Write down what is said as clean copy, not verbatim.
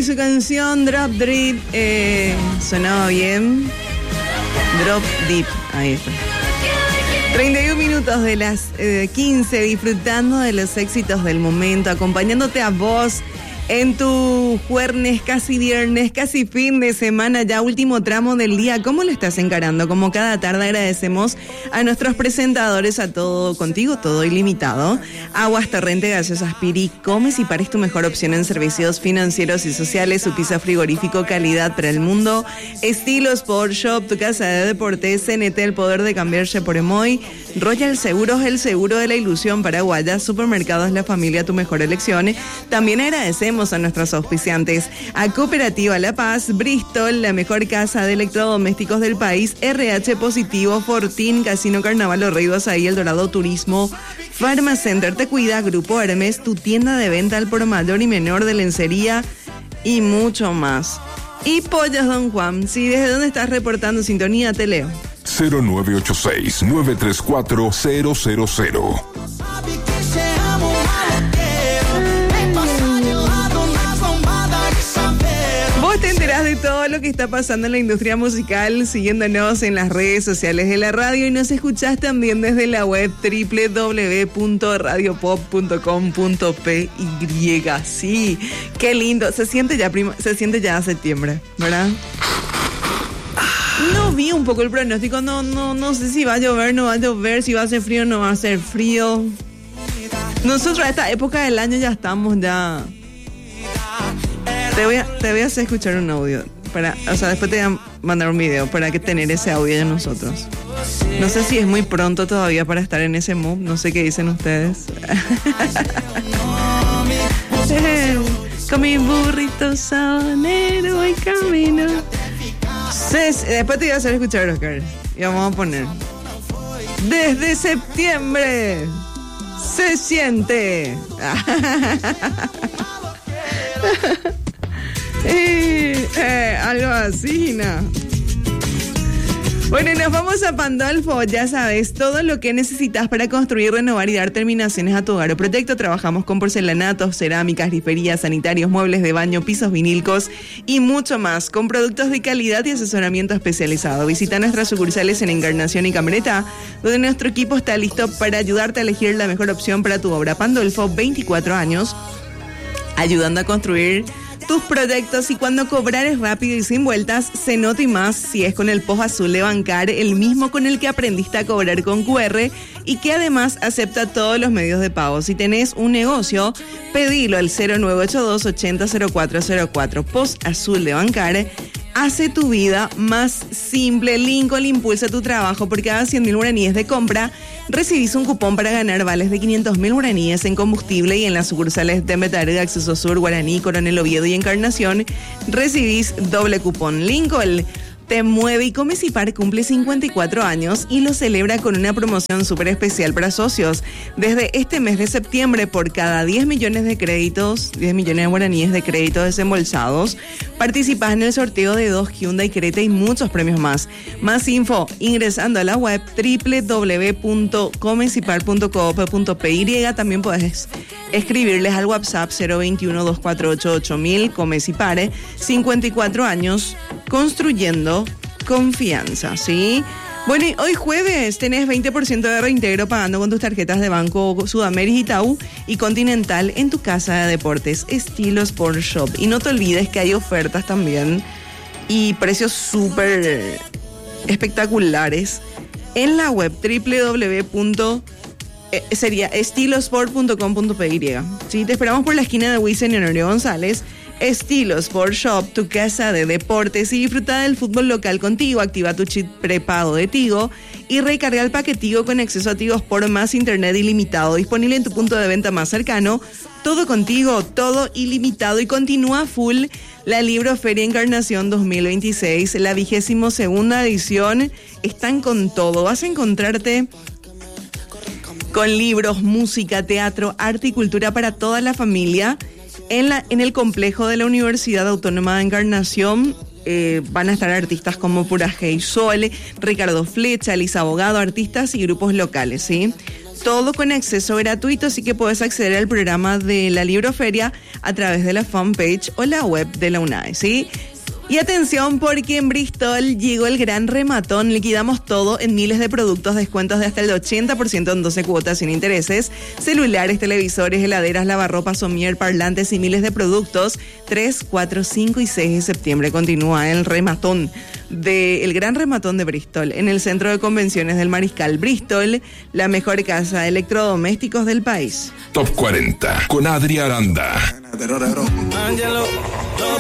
y su canción Drop Deep. Sonaba bien. Drop Deep, ahí está. 31 minutos de las 15, disfrutando de los éxitos del momento, acompañándote a vos en tu jueves, casi viernes, casi fin de semana, ya último tramo del día. ¿Cómo lo estás encarando? Como cada tarde agradecemos a nuestros presentadores, a Todo Contigo, Todo Ilimitado, Aguas Torrente, Gaseosas Piri, Comes y Pares, tu mejor opción en servicios financieros y sociales, su piso frigorífico, calidad para el mundo, Estilo Sport Shop, tu casa de deportes, CNT, el poder de cambiarse por Emoy, Royal Seguros, el seguro de la ilusión paraguaya, Supermercados La Familia, tu mejor elección. También agradecemos a nuestros auspiciantes, a Cooperativa La Paz, Bristol, la mejor casa de electrodomésticos del país, RH Positivo, Fortín, Casino Carnaval, Rey Azaí, El Dorado Turismo, Pharmacenter Te Cuida, Grupo Hermes, tu tienda de venta al por mayor y menor de lencería y mucho más. Y Pollos Don Juan, si desde dónde estás reportando sintonía, te leo. 0986-934-000. Vos te enterás de todo lo que está pasando en la industria musical siguiéndonos en las redes sociales de la radio y nos escuchás también desde la web www.radiopop.com.py. Sí, qué lindo. Se siente ya septiembre, ¿verdad? No vi un poco el pronóstico, no sé si va a llover, no va a llover, si va a hacer frío, no va a hacer frío. Nosotros a esta época del año ya estamos ya. Te voy a hacer escuchar un audio después te voy a mandar un video para que tener ese audio de nosotros. No sé si es muy pronto todavía para estar en ese mood, no sé qué dicen ustedes. Con mi burrito sabanero voy camino. Después te voy a hacer escuchar, Oscar. Y vamos a poner. Desde septiembre se siente. Algo así, ¿no? Bueno, nos vamos a Pandolfo, ya sabes, todo lo que necesitas para construir, renovar y dar terminaciones a tu hogar o proyecto. Trabajamos con porcelanatos, cerámicas, griferías, sanitarios, muebles de baño, pisos vinílicos y mucho más, con productos de calidad y asesoramiento especializado. Visita nuestras sucursales en Encarnación y Camereta, donde nuestro equipo está listo para ayudarte a elegir la mejor opción para tu obra. Pandolfo, 24 años, ayudando a construir tus proyectos, y cuando cobrar es rápido y sin vueltas, se nota y más si es con el POS Azul de Bancar, el mismo con el que aprendiste a cobrar con QR y que además acepta todos los medios de pago. Si tenés un negocio, pedilo al 0982 800404. POS Azul de Bancar hace tu vida más simple. Lincoln impulsa tu trabajo. Por cada 100.000 guaraníes de compra, recibís un cupón para ganar vales de 500.000 guaraníes en combustible, y en las sucursales de Metarga, Acceso Sur, Guaraní, Coronel Oviedo y Encarnación recibís doble cupón. Lincoln te mueve, y Comes y Par cumple 54 años y lo celebra con una promoción súper especial para socios. Desde este mes de septiembre, por cada 10 millones de créditos, 10 millones de guaraníes de créditos desembolsados, participás en el sorteo de 2 Hyundai Creta y muchos premios más. Más info ingresando a la web www.comesipar.coop.py. También podés escribirles al WhatsApp 021-248-8000. Comes y Pare, 54 años construyendo confianza, ¿sí? Bueno, y hoy jueves tenés 20% de reintegro pagando con tus tarjetas de Banco Sudamérica, Itaú y Continental en tu casa de deportes Estilo Sport Shop. Y no te olvides que hay ofertas también y precios súper espectaculares en la web estilosport.com.py. ¿Sí? Te esperamos por la esquina de Wiesn y Honorio González. Estilo Sport Shop, tu casa de deportes, y disfruta del fútbol local con Tigo. Activa tu chip prepago de Tigo y recarga el paquete Tigo con acceso a Tigo Sport más internet ilimitado, disponible en tu punto de venta más cercano. Todo contigo, todo ilimitado. Y continúa full la Libro Feria Encarnación 2026, la 22ª edición. Están con todo. Vas a encontrarte con libros, música, teatro, arte y cultura para toda la familia. En el complejo de la Universidad Autónoma de Encarnación van a estar artistas como Pura Hey Sole, Ricardo Flecha, Elisa Abogado, artistas y grupos locales, ¿sí? todo con acceso gratuito, así que puedes acceder al programa de la Libroferia a través de la fanpage o la web de la UNAE, ¿sí? Y atención, porque en Bristol llegó el gran rematón. Liquidamos todo en miles de productos, descuentos de hasta el 80% en 12 cuotas sin intereses, celulares, televisores, heladeras, lavarropas, somier, parlantes y miles de productos. 3, 4, 5 y 6 de septiembre continúa el rematón el gran rematón de Bristol en el Centro de Convenciones del Mariscal. Bristol, la mejor casa de electrodomésticos del país. Top 40 con Adri Aranda.